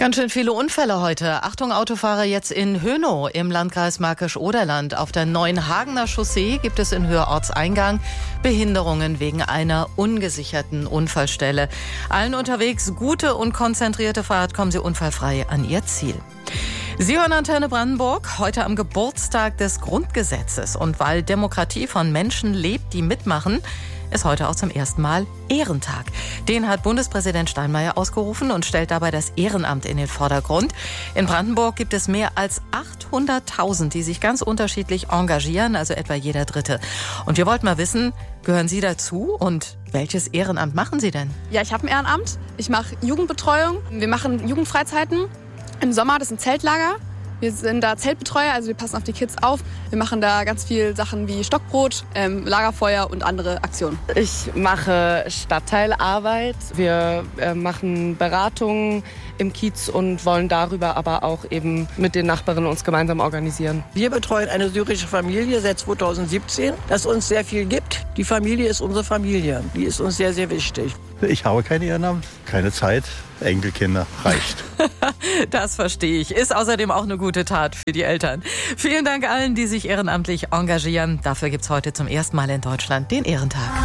Ganz schön viele Unfälle heute. Achtung, Autofahrer jetzt in Hönow im Landkreis Märkisch-Oderland. Auf der Neuenhagener Chaussee gibt es in Höhe Ortseingang Behinderungen wegen einer ungesicherten Unfallstelle. Allen unterwegs gute und konzentrierte Fahrt, kommen Sie unfallfrei an Ihr Ziel. Sie hören Antenne Brandenburg, heute am Geburtstag des Grundgesetzes. Und weil Demokratie von Menschen lebt, die mitmachen, ist heute auch zum ersten Mal Ehrentag. Den hat Bundespräsident Steinmeier ausgerufen und stellt dabei das Ehrenamt in den Vordergrund. In Brandenburg gibt es mehr als 800.000, die sich ganz unterschiedlich engagieren, also etwa jeder Dritte. Und wir wollten mal wissen, gehören Sie dazu und welches Ehrenamt machen Sie denn? Ja, ich habe ein Ehrenamt. Ich mache Jugendbetreuung. Wir machen Jugendfreizeiten. Im Sommer, das ist ein Zeltlager. Wir sind da Zeltbetreuer, also wir passen auf die Kids auf. Wir machen da ganz viel Sachen wie Stockbrot, Lagerfeuer und andere Aktionen. Ich mache Stadtteilarbeit. Wir machen Beratungen im Kiez und wollen darüber aber auch eben mit den Nachbarinnen uns gemeinsam organisieren. Wir betreuen eine syrische Familie seit 2017, das uns sehr viel gibt. Die Familie ist unsere Familie. Die ist uns sehr, sehr wichtig. Ich habe kein Ehrenamt, keine Zeit. Enkelkinder, reicht. Das verstehe ich. Ist außerdem auch eine gute Tat für die Eltern. Vielen Dank allen, die sich ehrenamtlich engagieren. Dafür gibt es heute zum ersten Mal in Deutschland den Ehrentag.